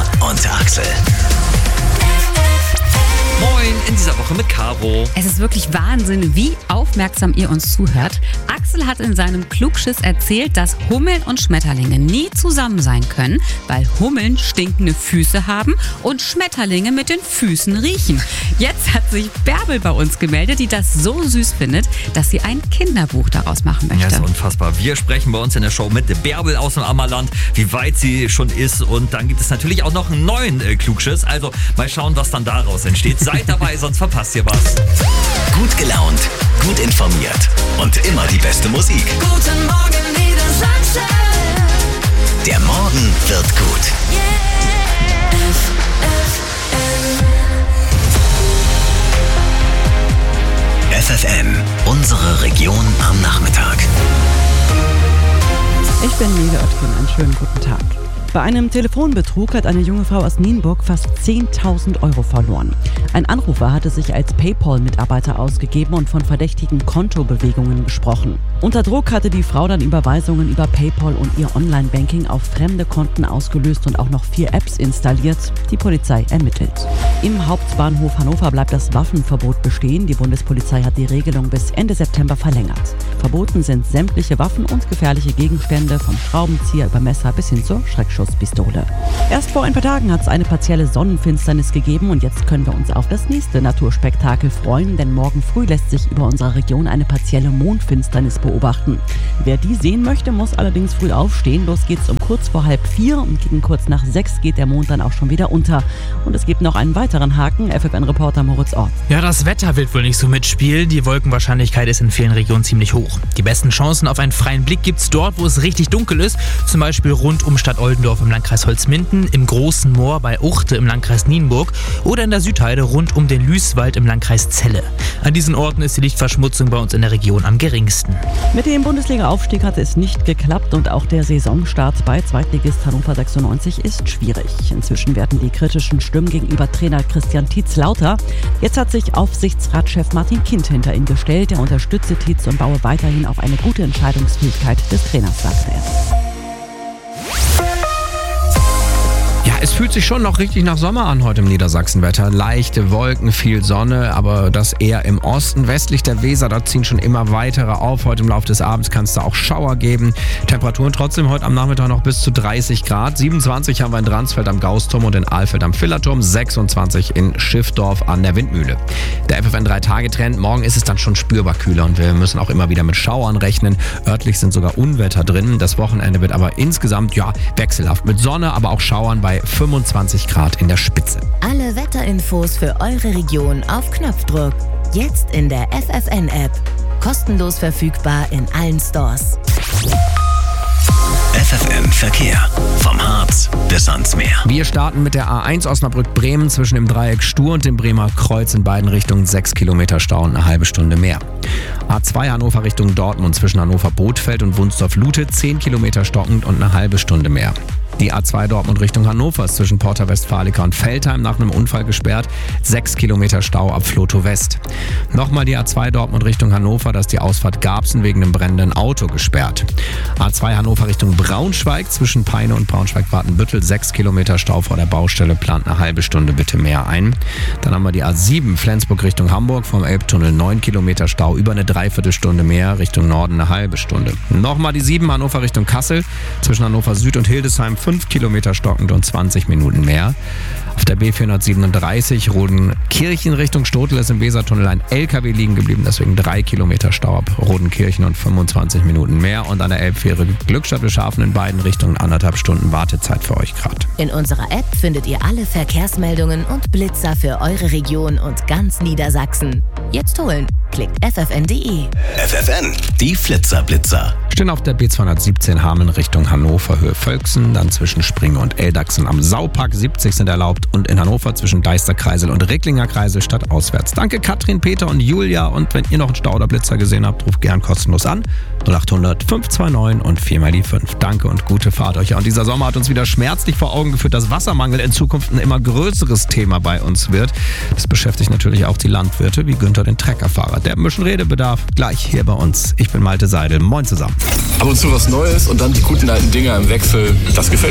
und Axel. Moin, in dieser Woche mit Caro. Es ist wirklich Wahnsinn, wie aufmerksam ihr uns zuhört. Axel hat in seinem Klugschiss erzählt, dass Hummeln und Schmetterlinge nie zusammen sein können, weil Hummeln stinkende Füße haben und Schmetterlinge mit den Füßen riechen. Jetzt hat sich Bärbel bei uns gemeldet, die das so süß findet, dass sie ein Kinderbuch daraus machen möchte. Ja, ist unfassbar. Wir sprechen bei uns in der Show mit Bärbel aus dem Ammerland, wie weit sie schon ist. Und dann gibt es natürlich auch noch einen neuen Klugschiss. Also mal schauen, was dann daraus entsteht. Seid dabei, sonst verpasst ihr was. Gut gelaunt, gut informiert und immer die beste Musik. Guten Morgen, Niedersachsen. Der Morgen wird gut. FFN, unsere Region am Nachmittag. Ich bin Nele Ottgen, einen schönen guten Tag. Bei einem Telefonbetrug hat eine junge Frau aus Nienburg fast 10.000 Euro verloren. Ein Anrufer hatte sich als PayPal-Mitarbeiter ausgegeben und von verdächtigen Kontobewegungen gesprochen. Unter Druck hatte die Frau dann Überweisungen über PayPal und ihr Online-Banking auf fremde Konten ausgelöst und auch noch 4 Apps installiert. Die Polizei ermittelt. Im Hauptbahnhof Hannover bleibt das Waffenverbot bestehen. Die Bundespolizei hat die Regelung bis Ende September verlängert. Verboten sind sämtliche Waffen und gefährliche Gegenstände, vom Schraubenzieher über Messer bis hin zur Schreckschusspistole. Erst vor ein paar Tagen hat es eine partielle Sonnenfinsternis gegeben und jetzt können wir uns auf das nächste Naturspektakel freuen, denn morgen früh lässt sich über unserer Region eine partielle Mondfinsternis beobachten. Wer die sehen möchte, muss allerdings früh aufstehen. Los geht's um kurz vor 3:30 und gegen kurz nach 6 geht der Mond dann auch schon wieder unter. Und es gibt noch einen weiteren Haken, FFN-Reporter Moritz Ort. Ja, das Wetter wird wohl nicht so mitspielen. Die Wolkenwahrscheinlichkeit ist in vielen Regionen ziemlich hoch. Die besten Chancen auf einen freien Blick gibt's dort, wo es richtig dunkel ist. Zum Beispiel rund um Stadt Oldendorf im Landkreis Holzminden, im Großen Moor bei Uchte im Landkreis Nienburg oder in der Südheide rund um den Lüßwald im Landkreis Celle. An diesen Orten ist die Lichtverschmutzung bei uns in der Region am geringsten. Mit dem Bundesliga-Aufstieg hat es nicht geklappt und auch der Saisonstart bei Zweitligist Hannover 96 ist schwierig. Inzwischen werden die kritischen Stimmen gegenüber Trainer Christian Tietz lauter. Jetzt hat sich Aufsichtsratschef Martin Kind hinter ihn gestellt. Er unterstütze Tietz und baue weiterhin auf eine gute Entscheidungsfähigkeit des Trainers, sagte er. Es fühlt sich schon noch richtig nach Sommer an heute im Niedersachsenwetter. Leichte Wolken, viel Sonne, aber das eher im Osten. Westlich der Weser, da ziehen schon immer weitere auf. Heute im Laufe des Abends kann es da auch Schauer geben. Temperaturen trotzdem heute am Nachmittag noch bis zu 30 Grad. 27 haben wir in Dransfeld am Gausturm und in Alfeld am Villerturm. 26 in Schiffdorf an der Windmühle. Der FFN 3-Tage-Trend. Morgen ist es dann schon spürbar kühler und wir müssen auch immer wieder mit Schauern rechnen. Örtlich sind sogar Unwetter drin. Das Wochenende wird aber insgesamt wechselhaft mit Sonne, aber auch Schauern bei 25 Grad in der Spitze. Alle Wetterinfos für eure Region auf Knopfdruck. Jetzt in der FFN-App. Kostenlos verfügbar in allen Stores. FFN Verkehr. Vom Harz bis ans Meer. Wir starten mit der A1 Osnabrück-Bremen zwischen dem Dreieck Stur und dem Bremer Kreuz in beiden Richtungen 6 Kilometer Stau und eine halbe Stunde mehr. A2 Hannover Richtung Dortmund zwischen Hannover-Bothfeld und Wunsdorf-Lute 10 Kilometer stockend und eine halbe Stunde mehr. Die A2 Dortmund Richtung Hannover ist zwischen Porta Westfalica und Veltheim nach einem Unfall gesperrt. 6 Kilometer Stau ab Flotow West. Nochmal die A2 Dortmund Richtung Hannover, da ist die Ausfahrt Garbsen wegen einem brennenden Auto gesperrt. A2 Hannover Richtung Braunschweig zwischen Peine und Braunschweig-Watenbüttel 6 Kilometer Stau vor der Baustelle, plant eine halbe Stunde bitte mehr ein. Dann haben wir die A7 Flensburg Richtung Hamburg vom Elbtunnel 9 Kilometer Stau, über eine Dreiviertelstunde mehr, Richtung Norden eine halbe Stunde. Nochmal die 7 Hannover Richtung Kassel zwischen Hannover Süd und Hildesheim 5 Kilometer stockend und 20 Minuten mehr. Auf der B437 Rodenkirchen Richtung Stotel ist im Wesertunnel ein LKW liegen geblieben, deswegen 3 Kilometer Stau ab Rodenkirchen und 25 Minuten mehr. Und an der Elbfähre Glückstadt-Beschafen in beiden Richtungen 1,5 Stunden Wartezeit für euch gerade. In unserer App findet ihr alle Verkehrsmeldungen und Blitzer für eure Region und ganz Niedersachsen. Jetzt holen. Klickt ffn.de. FFN, die Flitzer-Blitzer. Stehen auf der B217 Hameln Richtung Hannover, Höhe Völksen, dann zwischen Springe und Eldachsen am Saupark 70 sind erlaubt und in Hannover zwischen Deisterkreisel und Recklinger Kreisel stadtauswärts. Danke Katrin, Peter und Julia und wenn ihr noch einen Stau oder Blitzer gesehen habt, ruft gern kostenlos an 0800 529 und 4 die 5. Danke und gute Fahrt euch. Und dieser Sommer hat uns wieder schmerzlich vor Augen geführt, dass Wassermangel in Zukunft ein immer größeres Thema bei uns wird. Das beschäftigt natürlich auch die Landwirte wie Günther, den Treckerfahrer. Der ein bisschen Redebedarf gleich hier bei uns. Ich bin Malte Seidel. Moin zusammen. Ab und zu was Neues und dann die guten alten Dinger im Wechsel. Das gefällt